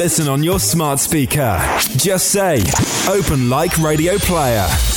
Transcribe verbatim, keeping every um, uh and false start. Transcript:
listen on your smart speaker. Just say, Open Like Radio Player.